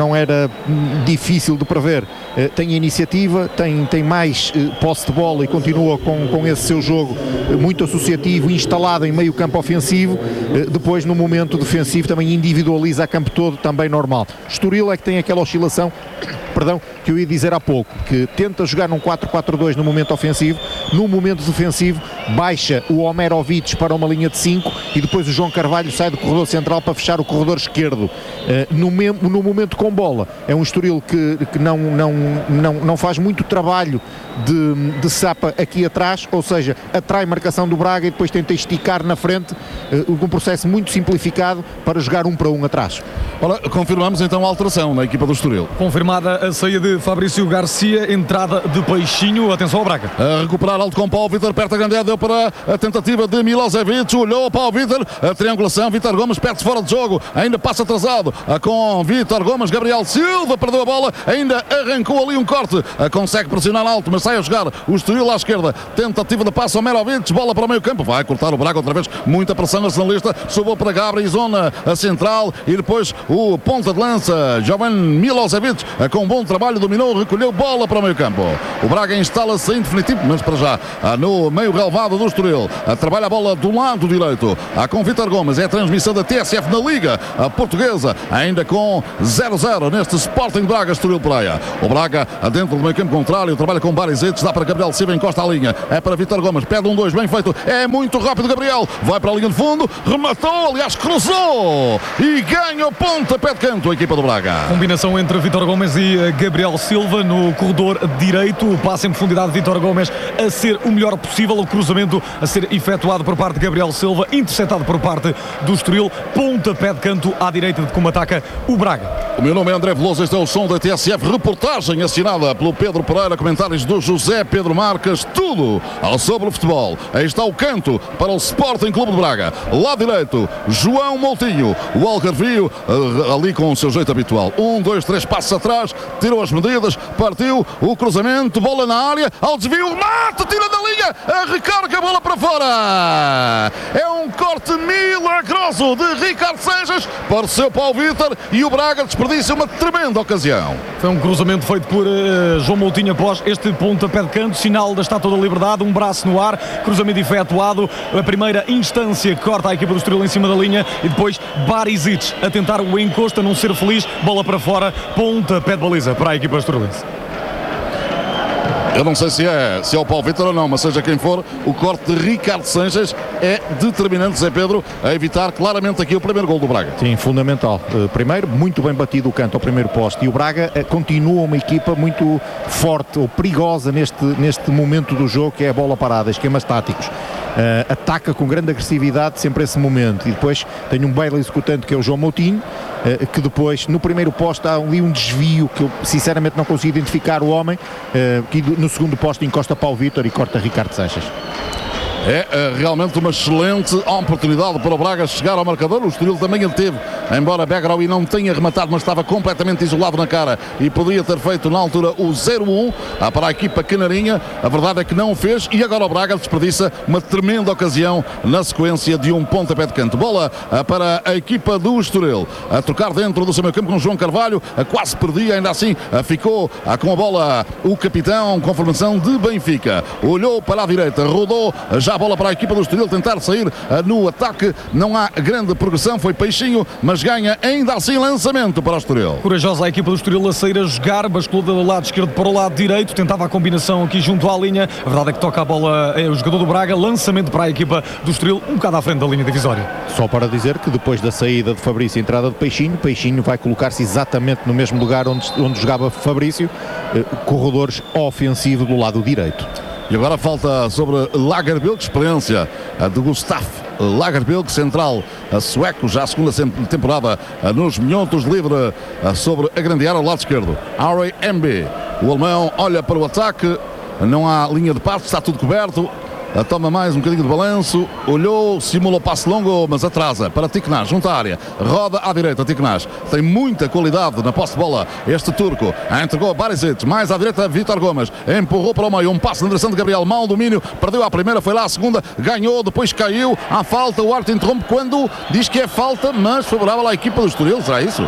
difícil de prever, tem iniciativa, tem mais posse de bola e continua com esse seu jogo muito associativo, instalado em meio campo ofensivo. Depois no momento defensivo também individualiza a campo todo, também normal. Estoril é que tem aquela oscilação, que eu ia dizer há pouco, que tenta jogar num 4-4-2 no momento ofensivo, no momento defensivo baixa o Omerovic para uma linha de 5 e depois o João Carvalho sai do corredor central para fechar o corredor esquerdo. No momento com bola é um Estoril que não faz muito trabalho de sapa aqui atrás, ou seja, atrai marcação do Braga e depois tenta esticar na frente, um processo muito simplificado para jogar 1 para 1 atrás. Ora, confirmamos então a alteração na equipa do Estoril. Confirmada a saída de Fabrício Garcia, entrada de Peixinho, atenção ao Braga. A recuperar alto com Paulo Vítor, perto da grande área, deu para a tentativa de Milosevic, olhou Paulo Vítor, a triangulação, Vítor Gomes perde-se fora de jogo, ainda passa atrasado com Vítor Gomes, Gabriel Silva perdeu a bola, ainda arrancou ali um corte, consegue pressionar alto, mas sai a jogar o Estoril à esquerda, tentativa de passe ao Merovic, bola para o meio campo, vai cortar o Braga outra vez, muita pressão nacionalista, subiu para Gabriel, zona a central e depois o ponta de lança, Jovan Milosevic, com bom trabalho, dominou, recolheu bola para o meio campo. O Braga instala-se em definitivo, mas para já no meio relevado do Estoril, trabalha a bola do lado direito, com Vítor Gomes, é a transmissão da TSF na Liga Portuguesa, ainda com 0-0 neste Sporting Braga Estoril Praia. O Braga dentro do meio campo contrário, trabalha com Barizic, dá para Gabriel Silva, encosta a linha, é para Vítor Gomes, pede 1-2, bem feito, é muito rápido Gabriel, vai para a linha de fundo, rematou, aliás cruzou e ganha o pontapé de canto a equipa do Braga. Combinação entre Vítor Gomes e Gabriel Silva no corredor direito, o passe em profundidade de Vítor Gomes a ser o melhor possível, o cruzamento a ser efetuado por parte de Gabriel Silva, interceptado por parte do Estoril, pontapé de canto à direita de como ataca o Braga. O meu nome é André Veloso, este é o som da TSF, reportagem assinada pelo Pedro Pereira, comentários do José Pedro Marques, tudo sobre o futebol. Aí está o canto para o Sporting Clube de Braga, lado direito, João Moutinho, o Algarvio, ali com o seu jeito habitual, 1, 2, 3 passos atrás, tirou as medidas, partiu o cruzamento, bola na área, ao desvio, mata, tira da linha, recarga a bola para fora. É um corte milagroso de Ricardo Senjas para o seu Paulo Vítor e o Braga desperdiça uma tremenda ocasião. Foi um cruzamento feito por João Moutinho após este pontapé de canto, sinal da Estátua da Liberdade, um braço no ar, cruzamento efetuado, a primeira instância que corta a equipa do Estoril em cima da linha e depois Barizic a tentar o encosto, a não ser feliz, bola para fora, pontapé de baliza para a equipa estorilense. Eu não sei se é o Paulo Vítor ou não, mas seja quem for, o corte de Ricardo Senjas é determinante, Zé Pedro, a evitar claramente aqui o primeiro gol do Braga. Sim, fundamental. Primeiro, muito bem batido o canto ao primeiro poste e o Braga continua uma equipa muito forte ou perigosa neste momento do jogo, que é a bola parada, esquemas táticos. Ataca com grande agressividade sempre esse momento e depois tem um belo executante que é o João Moutinho, que depois no primeiro poste há ali um desvio que eu sinceramente não consigo identificar o homem, que no segundo poste encosta Paulo Vítor e corta Ricardo Senjas. É realmente uma excelente oportunidade para o Braga chegar ao marcador. O Estoril também ele teve, embora Begraoui não tenha rematado, mas estava completamente isolado na cara e poderia ter feito na altura o 0-1 para a equipa canarinha. A verdade é que não o fez e agora o Braga desperdiça uma tremenda ocasião na sequência de um pontapé de canto. Bola para a equipa do Estoril a trocar dentro do seu meio campo com João Carvalho, quase perdia, ainda assim ficou com a bola o capitão com formação de Benfica. Olhou para a direita, rodou, já a bola para a equipa do Estoril tentar sair no ataque, não há grande progressão, foi Peixinho, mas ganha ainda assim lançamento para o Estoril. Corajosa a equipa do Estoril a sair a jogar, basculou do lado esquerdo para o lado direito, tentava a combinação aqui junto à linha, a verdade é que toca a bola o jogador do Braga, lançamento para a equipa do Estoril, um bocado à frente da linha divisória. Só para dizer que depois da saída de Fabrício e entrada de Peixinho vai colocar-se exatamente no mesmo lugar onde jogava Fabrício, corredores ofensivo do lado direito. E agora falta sobre Lagerbielke, experiência de Gustavo Lagerbielke, central sueco, já a segunda temporada nos minutos, livre sobre a grande área ao lado esquerdo. Harry Emby, o alemão, olha para o ataque, não há linha de passe, está tudo coberto. Toma mais um bocadinho de balanço, olhou, simula o passe longo, mas atrasa para Tiknaz, junto à área, roda à direita. Tiknaz tem muita qualidade na posse de bola, este turco, entregou a Barisic, mais à direita Vítor Gomes, empurrou para o meio, um passe na direção de Gabriel, mau domínio, perdeu a primeira, foi lá a segunda, ganhou, depois caiu, há falta, o árbitro interrompe quando diz que é falta, mas favorável à equipa do Estoril, será isso?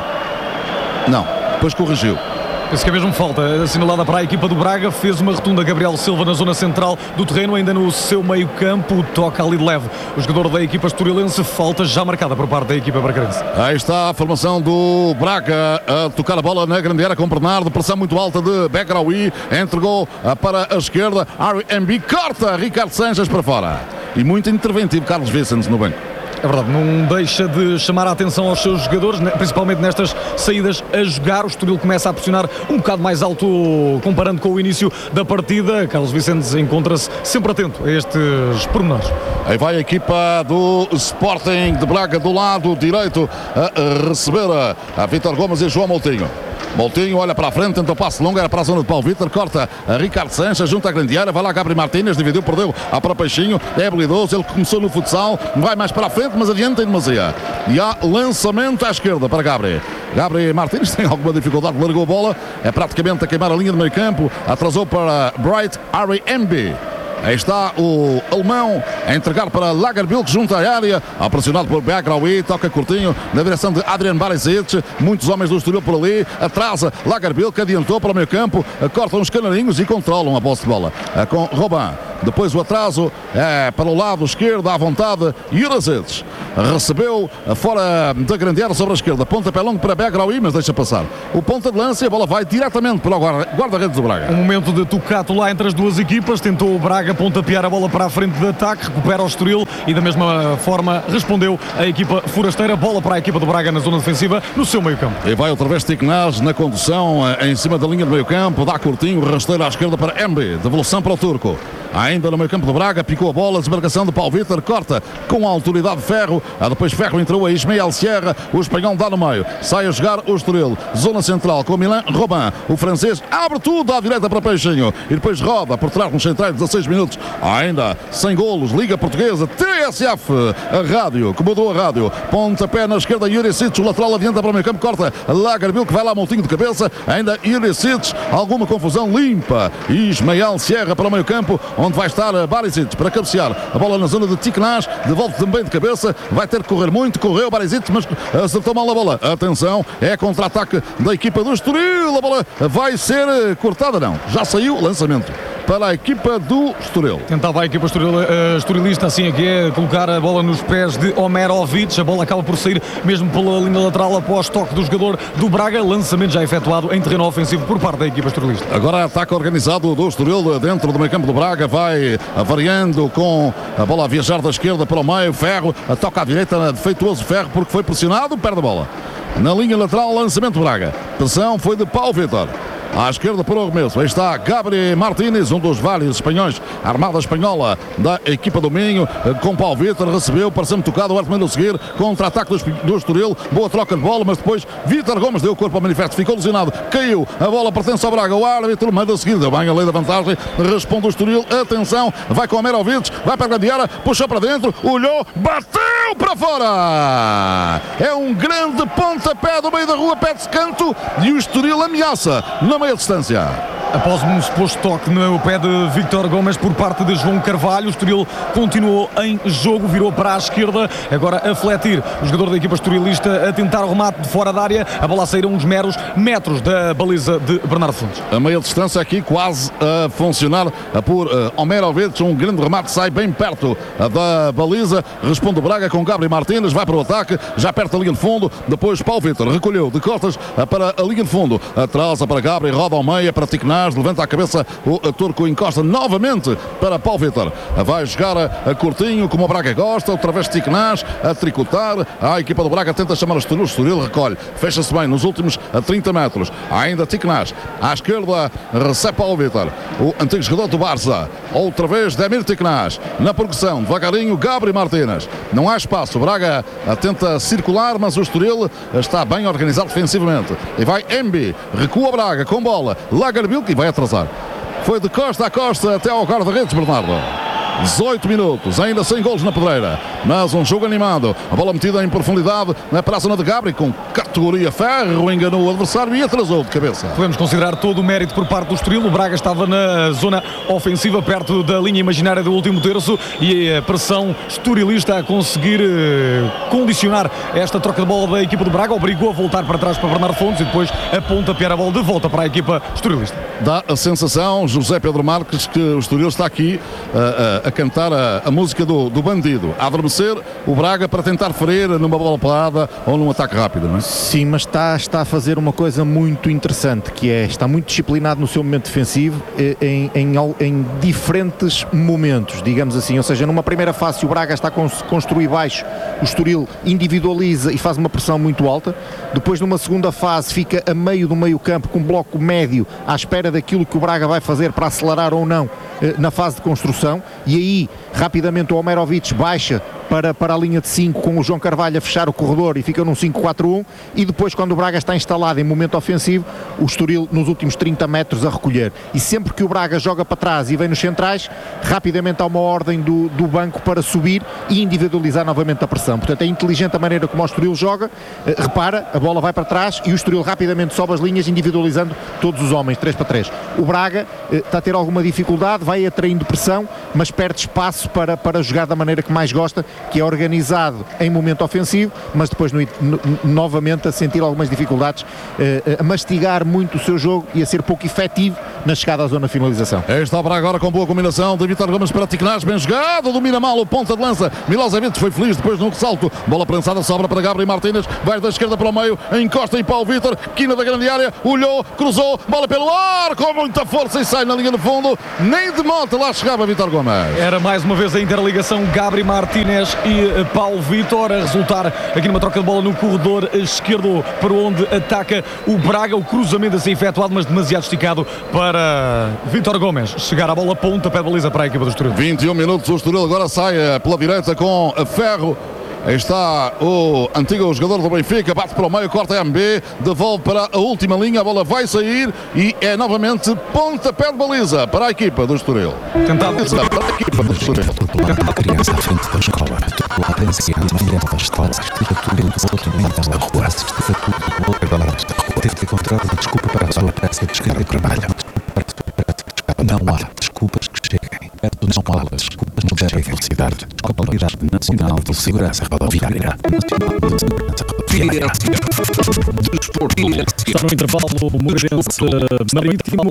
Não, depois corrigiu. Penso que é mesmo falta assinalada para a equipa do Braga. Fez uma rotunda Gabriel Silva na zona central do terreno, ainda no seu meio campo, toca ali de leve o jogador da equipa estorilense, falta já marcada por parte da equipa bracarense. Aí está a formação do Braga a tocar a bola na grande área com Bernardo, pressão muito alta de Begraoui, entregou para a esquerda, Harry Emby corta Ricardo Sanches para fora. E muito interventivo Carlos Vicens no banco. É verdade, não deixa de chamar a atenção aos seus jogadores, principalmente nestas saídas a jogar. O Estoril começa a pressionar um bocado mais alto comparando com o início da partida. Carlos Vicentes encontra-se sempre atento a estes pormenores. Aí vai a equipa do Sporting de Braga do lado direito a receber a Vítor Gomes e João Moutinho. Moutinho olha para a frente, tenta o passe longo, era para a zona de Paulo Vítor, corta a Ricardo Sanches, junto à grande área, vai lá Gabriel Martínez, dividiu, perdeu para Peixinho, é habilidoso, ele começou no futsal, vai mais para a frente, mas adianta em demasia. E há lançamento à esquerda para Gabriel. Gabriel Martínez tem alguma dificuldade, largou a bola, é praticamente a queimar a linha de meio campo, atrasou para Bright Harry Emby. Aí está o alemão a entregar para Lagerbielke junto à área, pressionado por Begraoui, toca curtinho na direção de Adrian Barisic, muitos homens do Estoril por ali, atrasa Lagerbielke, adiantou para o meio campo, cortam os canarinhos e controlam a posse de bola com Robin. Depois o atraso é para o lado esquerdo, à vontade, Jurasic recebeu fora da grande área sobre a esquerda, pontapé longo para Begraoui, mas deixa passar o ponta de lança e a bola vai diretamente para o guarda-redes do Braga. Um momento de tocato lá entre as duas equipas, tentou o Braga pontapear a bola para a frente de ataque, recupera o Estoril e da mesma forma respondeu a equipa forasteira, bola para a equipa do Braga na zona defensiva, no seu meio campo. E vai outra vez Tiknaz na condução, em cima da linha do meio campo, dá curtinho, rasteira à esquerda para Emby, devolução para o turco. Ainda no meio campo do Braga, picou a bola, desmarcação de Paulo Vítor, corta com a autoridade de Ferro, depois Ferro entrou a Ismael Sierra, o espanhol dá no meio, sai a jogar o Estoril, zona central com Milan Robin, o francês abre tudo à direita para Peixinho, e depois roda por trás nos centrais, 16 minutos, ainda sem golos, Liga Portuguesa, TSF, a rádio, que mudou a rádio, pontapé na esquerda, Jurasic, o lateral adianta para o meio campo, corta Lagerbielke, vai lá Moutinho de cabeça, ainda Jurasic, alguma confusão, limpa, Ismael Sierra para o meio campo, onde vai estar Barisic para cabecear a bola na zona de Tiknaz, devolve também de cabeça, vai ter que correr muito, correu Barisic, mas acertou mal a bola. Atenção, é contra-ataque da equipa do Estoril, a bola vai ser cortada, não, já saiu o lançamento para a equipa do Estoril. Tentava a equipa estorilista, assim é que é, colocar a bola nos pés de Omerovic, a bola acaba por sair mesmo pela linha lateral após toque do jogador do Braga, lançamento já efetuado em terreno ofensivo por parte da equipa estorilista. Agora ataque organizado do Estoril dentro do meio campo do Braga, vai variando com a bola a viajar da esquerda para o meio, Ferro, toca à direita, defeituoso Ferro porque foi pressionado, perde a bola. Na linha lateral, lançamento do Braga, pressão foi de Paulo Vítor. À esquerda para o arremesso, aí está Gabriel Martínez, um dos vários espanhóis, a armada espanhola da equipa do Minho, com Paulo Vítor, recebeu, pareceu-me tocado, o árbitro a seguir, contra-ataque do Estoril, boa troca de bola, mas depois Vítor Gomes deu o corpo ao manifesto, ficou lesionado, caiu, a bola pertence ao Braga, o árbitro manda a seguir, deu bem a lei da vantagem, responde o Estoril, atenção, vai com o Omerovic, vai para a grande área, puxou para dentro, olhou, bateu para fora! É um grande pontapé do meio da rua, pé de canto, e o Estoril ameaça na meia distância. Após um suposto toque no pé de Vítor Gomes por parte de João Carvalho, o Estoril continuou em jogo, virou para a esquerda, agora a fletir o jogador da equipa estorilista a tentar o remate de fora da área, a bola a sair a uns meros metros da baliza de Bernardo Fundes. A meia distância aqui quase a funcionar por Omerovic, um grande remate, sai bem perto da baliza, responde o Braga com Gabriel Martínez, vai para o ataque, já perto da linha de fundo, depois Paulo Vítor recolheu de costas para a linha de fundo, atrasa para Gabriel, Gabri roda ao meia para Tiquenaz, levanta a cabeça, o turco encosta novamente para Paulo Vitor. Vai jogar a curtinho, como o Braga gosta, outra vez Tiquenaz a tricotar. A equipa do Braga tenta chamar o Estoril recolhe, fecha-se bem nos últimos 30 metros. Ainda Tiquenaz, à esquerda recebe Paulo Vitor, o antigo jogador do Barça. Outra vez Demir Tiquenaz, na progressão, devagarinho Gabri Martínez. Não há espaço, o Braga tenta circular, mas o Estoril está bem organizado defensivamente. E vai Embi, recua Braga com bola, Lagerbielke e vai atrasar. Foi de costa a costa até ao guarda-redes, Bernardo. 18 minutos, ainda sem golos na pedreira, mas um jogo animado. A bola metida em profundidade para a zona de Gabri, com categoria ferro, enganou o adversário e atrasou de cabeça. Podemos considerar todo o mérito por parte do Estoril. O Braga estava na zona ofensiva, perto da linha imaginária do último terço, e a pressão estorilista a conseguir condicionar esta troca de bola da equipa do Braga, obrigou a voltar para trás para Bernardo Fontes e depois a pontapear a bola de volta para a equipa estorilista. Dá a sensação, José Pedro Marques, que o Estoril está aqui a cantar a música do bandido, a adormecer o Braga para tentar ferir numa bola parada ou num ataque rápido, não é? Sim, mas está a fazer uma coisa muito interessante, que é, está muito disciplinado no seu momento defensivo em diferentes momentos, digamos assim. Ou seja, numa primeira fase, o Braga está a construir baixo, o Estoril individualiza e faz uma pressão muito alta. Depois, numa segunda fase, fica a meio do meio campo com um bloco médio à espera daquilo que o Braga vai fazer para acelerar ou não na fase de construção, e aí rapidamente o Omerovic baixa para a linha de 5 com o João Carvalho a fechar o corredor e fica num 5-4-1, e depois, quando o Braga está instalado em momento ofensivo, o Estoril nos últimos 30 metros a recolher, e sempre que o Braga joga para trás e vem nos centrais, rapidamente há uma ordem do banco para subir e individualizar novamente a pressão. Portanto, é inteligente a maneira como o Estoril joga. Repara, a bola vai para trás e o Estoril rapidamente sobe as linhas, individualizando todos os homens, 3 para 3. O Braga está a ter alguma dificuldade, vai atraindo pressão, mas perde espaço para jogar da maneira que mais gosta, que é organizado em momento ofensivo, mas depois novamente a sentir algumas dificuldades, a mastigar muito o seu jogo e a ser pouco efetivo na chegada à zona de finalização. Está o Braga agora com boa combinação de Vitor Gomes para Tiquenaz, bem jogado, domina mal o ponta de lança, Milosevic foi feliz depois no salto, bola prensada, sobra para Gabri Martínez, vai da esquerda para o meio, encosta em Paulo Vitor, quina da grande área, olhou, cruzou, bola pelo ar, com muita força e sai na linha de fundo, nem de monte lá chegava Vitor Gomes. Era mais uma vez a interligação Gabri Martínez e Paulo Vitor a resultar aqui numa troca de bola no corredor esquerdo, para onde ataca o Braga. O cruzamento a ser efetuado, mas demasiado esticado para Vitor Gomes chegar à bola, ponta, pé de baliza para a equipa do Estoril. 21 minutos, o Estoril agora sai pela direita com Ferro. Aí está o antigo jogador do Benfica, bate para o meio, corta a MB, devolve para a última linha, a bola vai sair e é novamente pontapé de baliza para a equipa do Estoril. Tentado para a equipa do Estoril. A criança à frente da escola, a pensa da escola, da rua, teve encontrado desculpa para a sua peça de esquerda e trabalho. Não há desculpas que cheguem. Não há desculpas que gerem velocidade. Autoridade Nacional de Segurança Rodoviária. Está no intervalo o Moreirense Marítimo,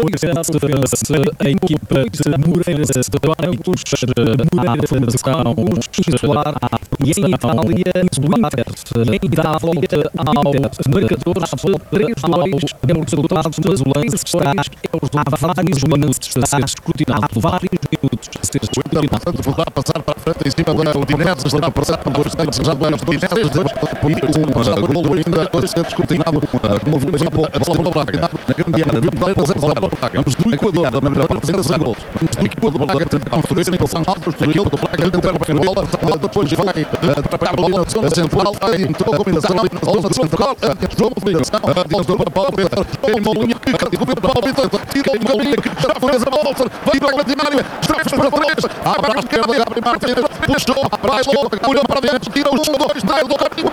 a equipa de Moreirense de Barcos, Moreirense são os titular, e em Itália o Inter dá a volta ao marcador de 3-2, é o resultado dos azulenses, é os vários minutos a ser escrutinado, vários minutos a ser escrutinado. Portanto, poderá passar para a frente em cima do Udinese, estará a passar por dois tempos, já do Udinese, e o gol ainda a ser descortinado, como vimos a bola para o Braga, na grande área, vamos do Equador, da primeira parte, sem gols, vamos do Equador, o Braga tenta construir, em relação altos, aquilo do Braga, recupera a bola, depois vai atrapalhar a bola na zona central, entrou a combinação, na zona central, João de ligação, para Paulo Vitor, tem uma linha que recupera Paulo Vitor, tira uma linha que já fez a volta, vai para a grande área, estrelas para trás, abre à esquerda, abre Martínez, puxou, vai logo, olhou para dentro, tira os jogadores, dá o caminho,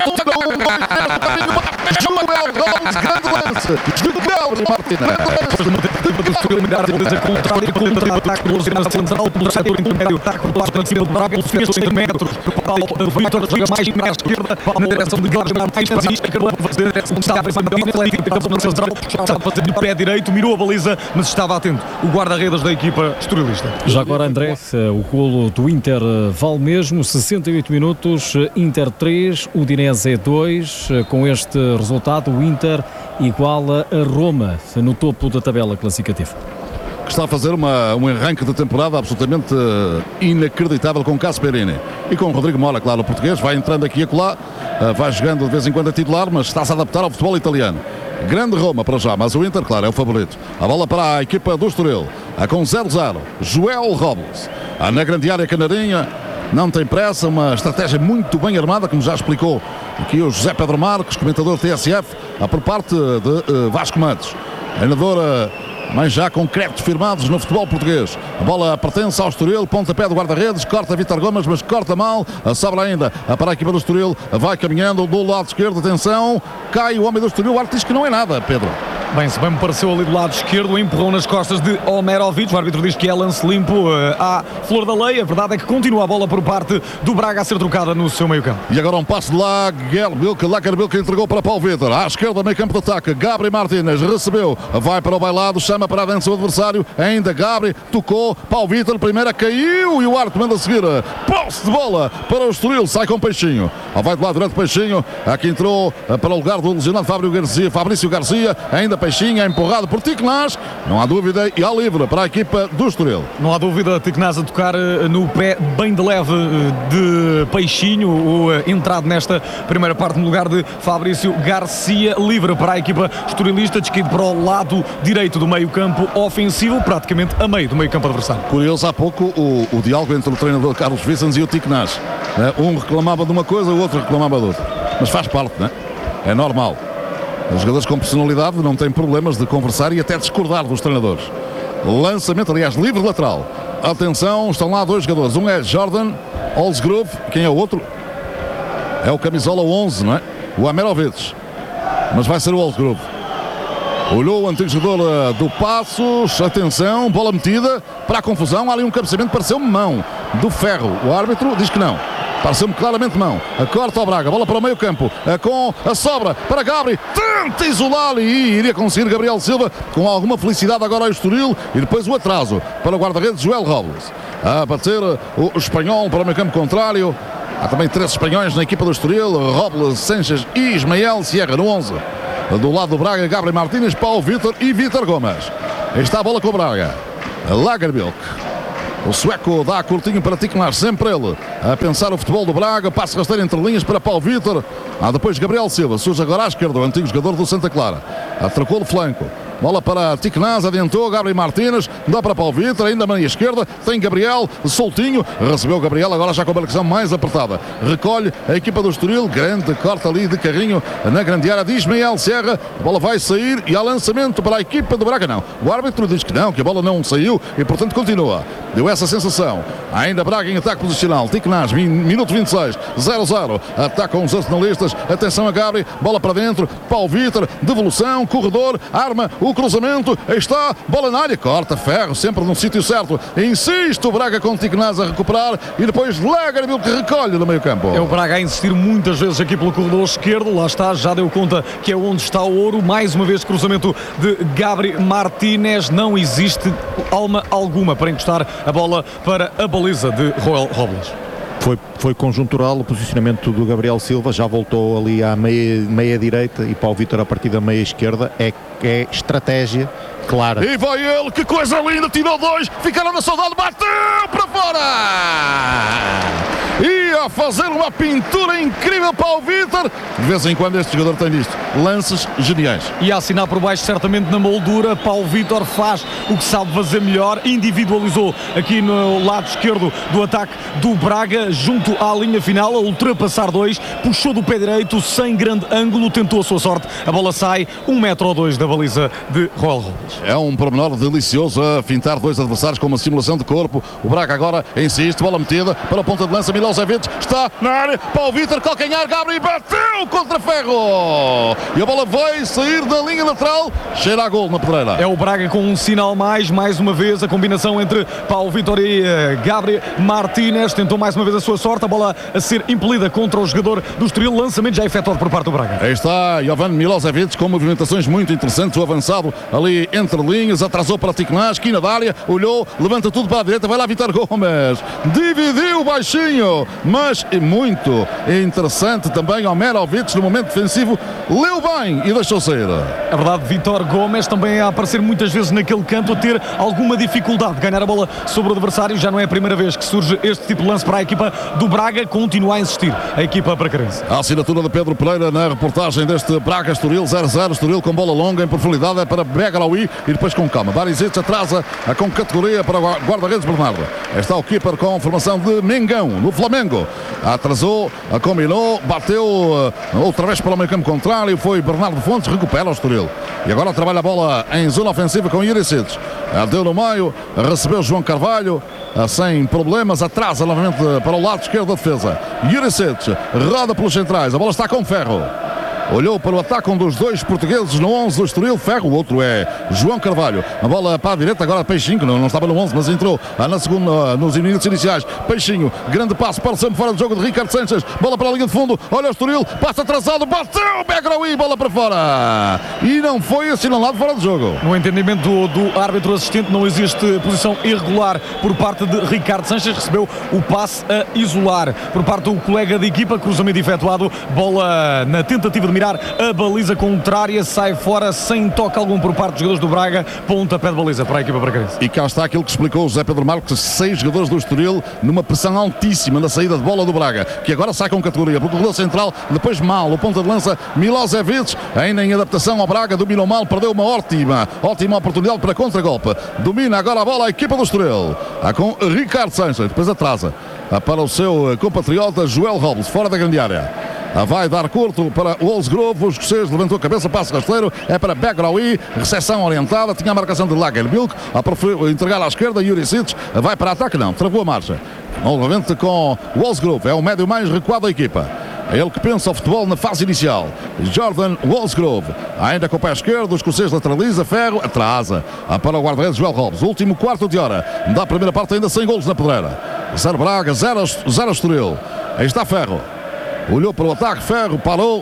Joel Gomes, grande lance, Joel Martínez. Depois de uma tentativa do Estoril mirar a baliza contrária, contra-ataque pelo na central, pelo setor intermédio, ataque por baixo, na cima do Braga, pelo fez 100 metros, Paulo Vitor joga mais à esquerda, na direção de Gabri Martínez, e acabou a fazer a direção de Estava Martínez, acabou na central, estava a fazer de pé direito, mirou a baliza, mas estava atento o guarda-redes da equipa estorilista. Já agora, André, o golo do Inter vale mesmo 68 minutos, Inter 3, Udinese 2. Com este resultado, o Inter iguala a Roma no topo da tabela classificativa. Que está a fazer um arranque de temporada absolutamente inacreditável com Gasperini e com Rodrigo Mora, claro, o português, vai entrando aqui e acolá, vai jogando de vez em quando a titular, mas está-se a adaptar ao futebol italiano. Grande Roma para já, mas o Inter, claro, é o favorito. A bola para a equipa do Estoril, com 0-0, Joel Robles, na grande área canarinha, não tem pressa, uma estratégia muito bem armada, como já explicou aqui o José Pedro Marques, comentador TSF, por parte de Vasco Matos, treinador, mas já com créditos firmados no futebol português. A bola pertence ao Estoril, pontapé do guarda-redes, corta Vítor Gomes, mas corta mal, sobra ainda para a equipa do Estoril, vai caminhando do lado esquerdo, atenção, cai o homem do Estoril, o árbitro diz que não é nada, Pedro. Bem, se bem me pareceu ali do lado esquerdo, o empurrão nas costas de Omerovic, o árbitro diz que é lance limpo à flor da lei, a verdade é que continua a bola por parte do Braga a ser trocada no seu meio campo. E agora um passo de Lagerbilk entregou para Paulo Vitor, à esquerda, meio campo de ataque, Gabri Martínez recebeu, vai para o bailado, chama para a dança o adversário, ainda Gabri, tocou, Paulo Vitor, primeira caiu e o árbitro manda seguir, posse de bola para o Estoril, sai com Peixinho, vai do lado direito Peixinho, aqui entrou para o lugar do lesionado Fabrício Garcia, ainda Peixinho é empurrado por Tiquenaz, não há dúvida, e há livre para a equipa do Estoril. Não há dúvida, Tiquenaz a tocar no pé bem de leve de Peixinho, o entrado nesta primeira parte no lugar de Fabrício Garcia, livre para a equipa estorilista, descaído para o lado direito do meio campo ofensivo, praticamente a meio do meio campo adversário. Curioso, há pouco o diálogo entre o treinador Carlos Vicens e o Tiquenaz, um reclamava de uma coisa, o outro reclamava de outra, mas faz parte, não é? É normal. Os jogadores com personalidade não têm problemas de conversar e até discordar dos treinadores. Lançamento, aliás, livre lateral. Atenção, estão lá dois jogadores. Um é Jordan Olsgrove. Quem é o outro? É o camisola 11, não é? O Amerovic. Mas vai ser o Olsgrove. Olhou o antigo jogador do Passos. Atenção, bola metida para a confusão. Há ali um cabeceamento, pareceu-me mão do Ferro. O árbitro diz que não. Pareceu-me claramente mão. Corta ao Braga, bola para o meio campo, com a sobra para Gabri, tenta isolar e iria conseguir Gabriel Silva com alguma felicidade agora ao Estoril e depois o atraso para o guarda-redes Joel Robles. A bater o espanhol para o meio campo contrário. Há também 3 espanhóis na equipa do Estoril, Robles, Sanches e Ismael Sierra no 11. Do lado do Braga, Gabri Martínez, Paulo Vitor e Vítor Gomes. Está a bola com o Braga. Lagerbilk. O sueco dá curtinho para Tiquenaz, sempre ele a pensar o futebol do Braga, passe rasteiro entre linhas para Paulo Vitor. Depois Gabriel Silva, surge agora à esquerda, o antigo jogador do Santa Clara. Trocou de flanco. Bola para Tiquenaz, adiantou Gabri Martínez, dá para Paulo Vitor, ainda na meia esquerda, tem Gabriel, soltinho, recebeu Gabriel, agora já com a marcação mais apertada. Recolhe a equipa do Estoril, grande corta ali de carrinho na grande área de Ismael Serra, a bola vai sair e há lançamento para a equipa do Braga, não. O árbitro diz que não, que a bola não saiu e portanto continua. Deu essa sensação. Ainda Braga em ataque posicional, Tiquenaz, minuto 26, 0-0, atacam os arsenalistas, atenção a Gabri, bola para dentro, Paulo Vitor, devolução, corredor, arma, o cruzamento, aí está, bola na área, corta Ferro, sempre no sítio certo, insiste o Braga com Tiquenaz a recuperar e depois Lagerbilk que recolhe no meio campo. É o Braga a insistir muitas vezes aqui pelo corredor esquerdo, lá está, já deu conta que é onde está o ouro, mais uma vez cruzamento de Gabri Martínez, não existe alma alguma para encostar a bola para a baliza de Joel Robles. Foi conjuntural o posicionamento do Gabriel Silva, já voltou ali à meia direita e Paulo Vitor a partir da meia esquerda, é estratégia clara. E vai ele, que coisa linda, tirou 2, ficaram na saudade, bateu para fora! E a fazer uma pintura incrível para o Vitor. De vez em quando este jogador tem visto lances geniais. E a assinar por baixo certamente na moldura, Paulo Vitor faz o que sabe fazer melhor, individualizou aqui no lado esquerdo do ataque do Braga, junto à linha final, a ultrapassar 2, puxou do pé direito, sem grande ângulo, tentou a sua sorte, a bola sai 1 metro ou 2 da baliza de Joel Robles. É um pormenor delicioso a fintar 2 adversários com uma simulação de corpo. O Braga agora insiste, bola metida para a ponta de lança, Milosevic está na área, Paulo Vitor, calcanhar, Gabri, bateu contra Ferro, e a bola vai sair da linha lateral, cheira a gol na Pedreira. É o Braga com um sinal mais uma vez, a combinação entre Paulo Vitor e Gabri Martínez, tentou mais uma vez a sua sorte, a bola a ser impelida contra o jogador do Estoril, lançamento já efetuado por parte do Braga. Aí está Jovan Milosevic com movimentações muito interessantes, o avançado ali entre linhas, atrasou para Tiknaz, esquina da área, olhou, levanta tudo para a direita, vai lá Vítor Gomes, dividiu baixinho, mas muito interessante também Omerovic no momento defensivo, leu bem e deixou sair. É verdade, Vítor Gomes também a aparecer muitas vezes naquele canto, a ter alguma dificuldade de ganhar a bola sobre o adversário, já não é a primeira vez que surge este tipo de lance para a equipa do Braga, continua a insistir a equipa bracarense. A assinatura de Pedro Pereira na reportagem deste Braga Estoril 0-0, Estoril com bola longa em profundidade, é para Begraoui e depois com calma. Barisic atrasa com categoria para o guarda-redes Bernardo. Está o keeper com formação de Mengão no Flamengo. Atrasou, combinou, bateu outra vez para o meio campo contrário, foi Bernardo Fontes, recupera o Estoril. E agora trabalha a bola em zona ofensiva com Juricic. Deu no meio, recebeu João Carvalho sem problemas, atrasa novamente para o lado esquerdo da defesa. Juricic roda pelos centrais, a bola está com Ferro. Olhou para o ataque, um dos dois portugueses no 11 do Estoril, Ferro, o outro é João Carvalho. A bola para a direita, agora Peixinho, que não estava no 11, mas entrou na segunda, nos minutos iniciais. Peixinho, grande passo para sempre fora do jogo de Ricardo Sanches. Bola para a linha de fundo, olha o Estoril, passa atrasado, bateu, Begraoui, bola para fora. E não foi assinalado fora do jogo. No entendimento do árbitro assistente, não existe posição irregular por parte de Ricardo Sanches, recebeu o passe a isolar por parte do colega de equipa, cruzamento efetuado, bola na tentativa de mirar a baliza contrária, sai fora sem toque algum por parte dos jogadores do Braga, pontapé de baliza para a equipa bracarense. E cá está aquilo que explicou o José Pedro Marques, 6 jogadores do Estoril numa pressão altíssima na saída de bola do Braga, que agora sai com categoria, porque o corredor central, depois mal, o ponta de lança Milosevic, ainda em adaptação ao Braga, dominou mal, perdeu uma ótima oportunidade para contragolpe, domina agora a bola a equipa do Estoril, com Ricardo Sanches, depois atrasa para o seu compatriota Joel Robles, fora da grande área. Vai dar curto para o Wolfsgrove, o escocês levantou a cabeça, passo rasteiro, é para Begraoui, recepção orientada, tinha a marcação de Lagerbilk, a entregar à esquerda, Juricic, vai para ataque, não, travou a marcha. Novamente com o Wolfsgrove, é o médio mais recuado da equipa. É ele que pensa o futebol na fase inicial. Jordan Wolfsgrove, ainda com o pé esquerdo, o escocês lateraliza, Ferro, atrasa para o guarda-redes Joel Robles. Último quarto de hora da primeira parte, ainda sem golos na Pedreira. 0 Braga, 0 Estoril. Aí está Ferro. Olhou para o ataque, Ferro parou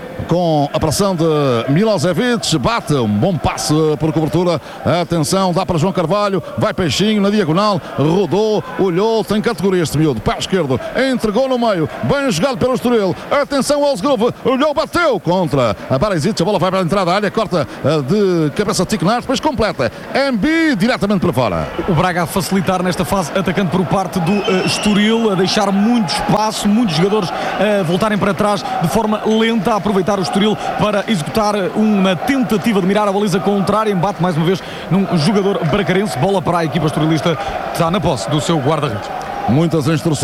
com a pressão de Milosevic, bate, um bom passe por cobertura, atenção, dá para João Carvalho, vai Peixinho na diagonal, rodou, olhou, tem categoria este miúdo, pé esquerdo, entregou no meio, bem jogado pelo Estoril, atenção Wolfsgrove, olhou, bateu contra a Barisic, a bola vai para a entrada da área, corta de cabeça de Tiknaz, depois completa, MB diretamente para fora. O Braga a facilitar nesta fase, atacando por parte do Estoril, a deixar muito espaço, muitos jogadores a voltarem para trás de forma lenta, a aproveitar o Estoril para executar uma tentativa de mirar a baliza contrária, embate mais uma vez num jogador bracarense, bola para a equipa estorilista, está na posse do seu guarda-redes. Muitas instruções.